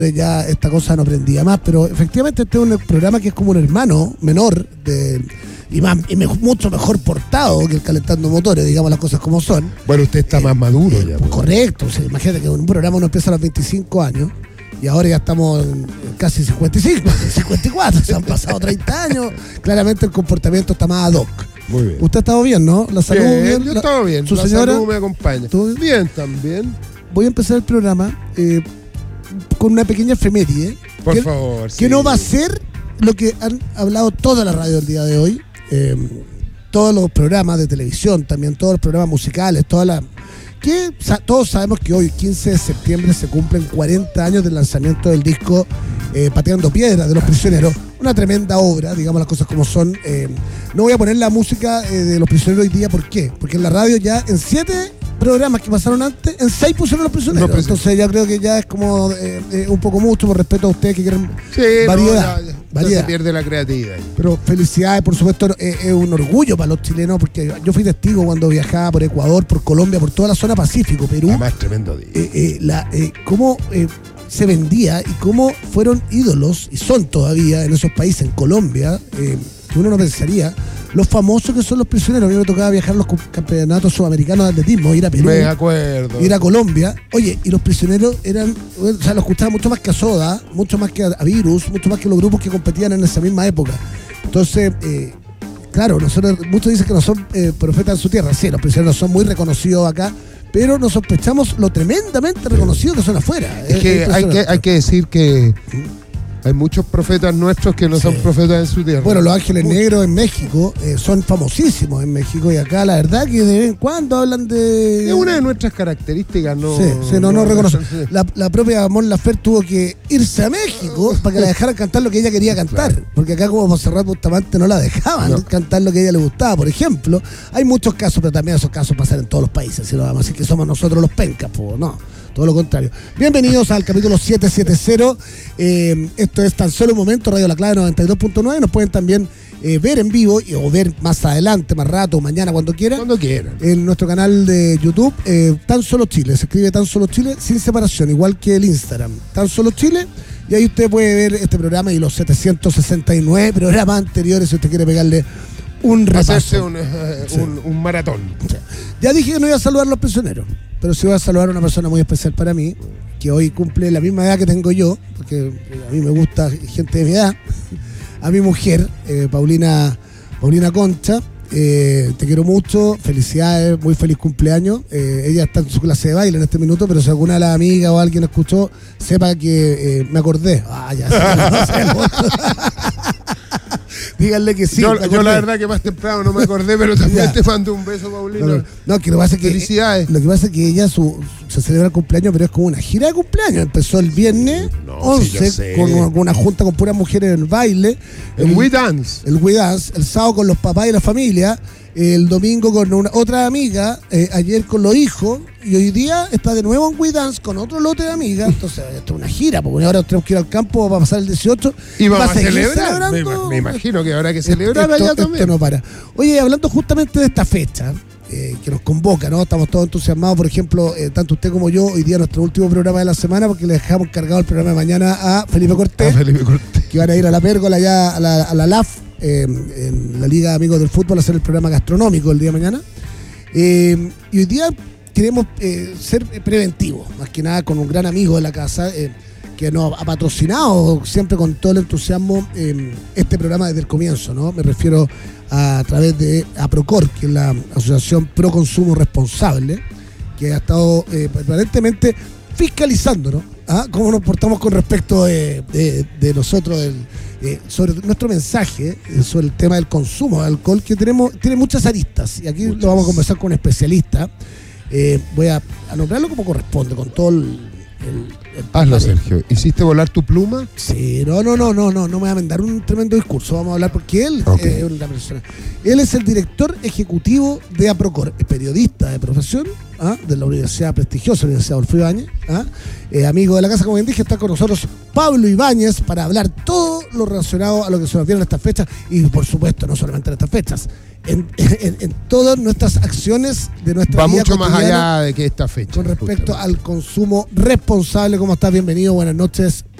ya esta cosa no prendía más, pero efectivamente este es un programa que es como un hermano menor mucho mejor portado que el Calentando Motores, digamos las cosas como son. Bueno, usted está más maduro ya. Correcto, o sea, imagínate que un programa uno empieza a los 25 años y ahora ya estamos en casi 55, 54, se han pasado 30 años, claramente el comportamiento está más ad hoc. Muy bien. Usted ha estado bien, ¿no? La salud bien. Yo estaba bien, ¿Su la señora? salud me acompaña. ¿Todo bien también? Voy a empezar el programa con una pequeña efeméride. Por favor. Que no va a ser lo que han hablado toda la radio el día de hoy. Todos los programas de televisión, también todos los programas musicales, todos sabemos que hoy, 15 de septiembre, se cumplen 40 años del lanzamiento del disco Pateando Piedras de Los Prisioneros. Una tremenda obra, digamos las cosas como son. No voy a poner la música de Los Prisioneros hoy día, ¿por qué? Porque en la radio ya en 7 programas que pasaron antes, en 6 pusieron Los Prisioneros. Entonces ya creo que ya es como un poco mucho, por respeto a ustedes que quieren variedad. Ya se pierde la creatividad. Pero felicidades, por supuesto, es un orgullo para los chilenos, porque yo fui testigo cuando viajaba por Ecuador, por Colombia, por toda la zona Pacífico, Perú. Además, tremendo día. Cómo se vendía y cómo fueron ídolos, y son todavía en esos países, en Colombia, que uno no pensaría, los famosos que son Los Prisioneros. A mí me tocaba viajar a los campeonatos sudamericanos de atletismo, ir a Perú, me acuerdo, ir a Colombia. Oye, y Los Prisioneros eran, o sea, los escuchaba mucho más que a Soda, mucho más que a Virus, mucho más que los grupos que competían en esa misma época. Entonces, claro, muchos dicen que no son profetas en su tierra. Sí, Los Prisioneros son muy reconocidos acá, pero nos sospechamos lo tremendamente reconocidos que son afuera. Es que hay que decir que hay muchos profetas nuestros que no son profetas en su tierra. Bueno, Los Ángeles Negros en México son famosísimos en México, y acá la verdad que de vez en cuando hablan de... Es una de nuestras características, ¿no? No reconocen. La propia Mon Laferte tuvo que irse a México para que la dejaran cantar lo que ella quería cantar, claro. Porque acá como Montserrat Bustamante no la dejaban cantar lo que a ella le gustaba, por ejemplo. Hay muchos casos, pero también esos casos pasan en todos los países, si lo vamos a decir que somos nosotros los pencas, pues no. Todo lo contrario. Bienvenidos al capítulo 770. Esto es Tan Solo un Momento, Radio La Clave 92.9. Nos pueden también ver en vivo o ver más adelante, más rato, mañana, cuando quieran. Cuando quieran. En nuestro canal de YouTube, Tan Solo Chile. Se escribe Tan Solo Chile sin separación, igual que el Instagram. Tan Solo Chile. Y ahí usted puede ver este programa y los 769 programas anteriores si usted quiere pegarle un repaso. Hacerse un maratón. Ya dije que no iba a saludar a Los Prisioneros, pero sí voy a saludar a una persona muy especial para mí, que hoy cumple la misma edad que tengo yo, porque a mí me gusta gente de mi edad. A mi mujer, Paulina Concha, te quiero mucho, felicidades, muy feliz cumpleaños. Ella está en su clase de baile en este minuto, pero si alguna de las amigas o alguien escuchó, sepa que me acordé. Díganle que sí. Yo la verdad que más temprano no me acordé, pero también te mando un beso, Paulina. No, que lo que pasa es que felicidades. Lo que pasa es que ella se celebra el cumpleaños, pero es como una gira de cumpleaños. Empezó el viernes 11 con una junta con puras mujeres en el baile. El We Dance. El sábado con los papás y la familia. El domingo con otra amiga, ayer con los hijos, y hoy día está de nuevo en We Dance con otro lote de amigas. Entonces, esto es una gira, porque ahora tenemos que ir al campo para pasar el 18. Y vamos a celebrar. Me imagino que habrá que celebrar allá también. Esto no para. Oye, hablando justamente de esta fecha, que nos convoca, ¿no? Estamos todos entusiasmados, por ejemplo, tanto usted como yo, hoy día nuestro último programa de la semana, porque le dejamos cargado el programa de mañana a Felipe Cortés, que van a ir a la Pérgola, allá a la LAF, en la Liga de Amigos del Fútbol, a hacer el programa gastronómico el día de mañana. Y hoy día queremos ser preventivos, más que nada con un gran amigo de la casa, que nos ha patrocinado siempre con todo el entusiasmo este programa desde el comienzo, ¿no? Me refiero a través de APROCOR, que es la Asociación Pro Consumo Responsable, que ha estado aparentemente fiscalizando, ¿no? Cómo nos portamos con respecto de nosotros, sobre nuestro mensaje sobre el tema del consumo de alcohol, que tiene muchas aristas, y aquí lo vamos a conversar con un especialista. Voy a nombrarlo como corresponde, con todo el Hazlo, Sergio. ¿Hiciste volar tu pluma? Sí, no me voy a mandar un tremendo discurso. Vamos a hablar porque él es una persona. Él es el director ejecutivo de APROCOR, es periodista de profesión, de la universidad prestigiosa, Universidad Adolfo Ibáñez, amigo de la casa, como bien dije. Está con nosotros Pablo Ibáñez para hablar todo lo relacionado a lo que se nos viene en estas fechas, y por supuesto no solamente en estas fechas, en todas nuestras acciones de nuestra vida va mucho más cotidiana, allá de que esta fecha, con respecto al consumo responsable, ¿cómo estás? Bienvenido, buenas noches.